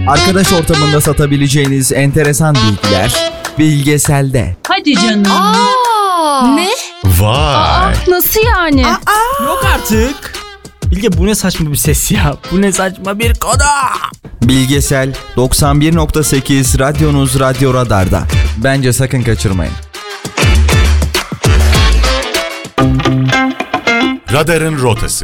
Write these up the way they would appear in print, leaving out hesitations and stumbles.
Arkadaş ortamında satabileceğiniz enteresan bilgiler Bilgesel'de. Hadi canım. Ne? Vay. Nasıl yani? Yok artık. Bilge, bu ne saçma bir ses ya. Bu ne saçma bir konu. Bilgesel 91.8 radyonuz Radyo Radar'da. Bence sakın kaçırmayın. Radarın rotası.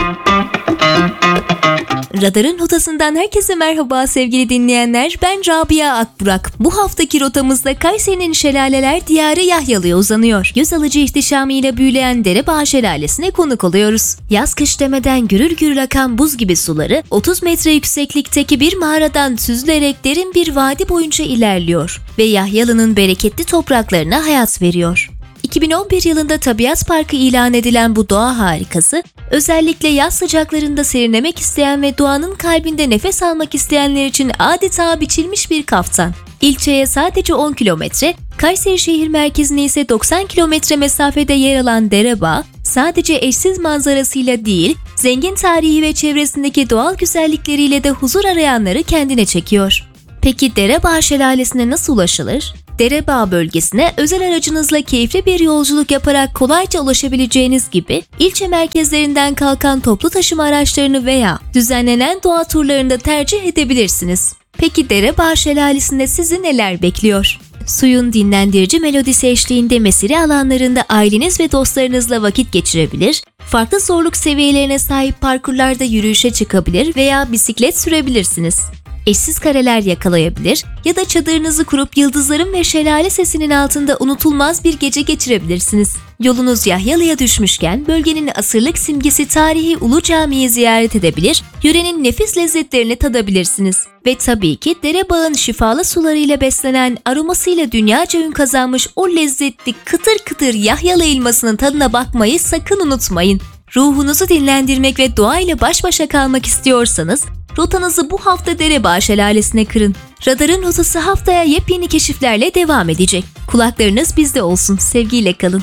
Radarın rotasından herkese merhaba sevgili dinleyenler. Ben Rabia Akburak. Bu haftaki rotamızda Kayseri'nin şelaleler diyarı Yahyalı'ya uzanıyor. Göz alıcı ihtişamıyla büyüleyen Derebağ Şelalesi'ne konuk oluyoruz. Yaz kış demeden gürül gürül akan buz gibi suları 30 metre yükseklikteki bir mağaradan süzülerek derin bir vadi boyunca ilerliyor ve Yahyalı'nın bereketli topraklarına hayat veriyor. 2011 yılında Tabiat Parkı ilan edilen bu doğa harikası, özellikle yaz sıcaklarında serinlemek isteyen ve doğanın kalbinde nefes almak isteyenler için adeta biçilmiş bir kaftan. İlçeye sadece 10 kilometre, Kayseri şehir merkezine ise 90 kilometre mesafede yer alan Derebağ, sadece eşsiz manzarasıyla değil, zengin tarihi ve çevresindeki doğal güzellikleriyle de huzur arayanları kendine çekiyor. Peki Derebağ Şelalesi'ne nasıl ulaşılır? Derebağ bölgesine özel aracınızla keyifli bir yolculuk yaparak kolayca ulaşabileceğiniz gibi ilçe merkezlerinden kalkan toplu taşıma araçlarını veya düzenlenen doğa turlarını tercih edebilirsiniz. Peki Derebağ Şelalesi'nde sizi neler bekliyor? Suyun dinlendirici melodisi eşliğinde mesire alanlarında aileniz ve dostlarınızla vakit geçirebilir, farklı zorluk seviyelerine sahip parkurlarda yürüyüşe çıkabilir veya bisiklet sürebilirsiniz. Eşsiz kareler yakalayabilir ya da çadırınızı kurup yıldızların ve şelale sesinin altında unutulmaz bir gece geçirebilirsiniz. Yolunuz Yahyalı'ya düşmüşken bölgenin asırlık simgesi tarihi Ulu Cami'yi ziyaret edebilir, yörenin nefis lezzetlerini tadabilirsiniz. Ve tabii ki Derebağ'ın şifalı sularıyla beslenen, aromasıyla dünyaca ün kazanmış o lezzetli kıtır kıtır Yahyalı elmasının tadına bakmayı sakın unutmayın. Ruhunuzu dinlendirmek ve doğayla baş başa kalmak istiyorsanız, rotanızı bu hafta Derebağ Şelalesi'ne kırın. Radarın rotası haftaya yepyeni keşiflerle devam edecek. Kulaklarınız bizde olsun. Sevgiyle kalın.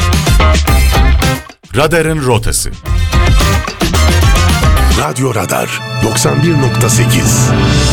Radarın rotası. Radyo Radar 91.8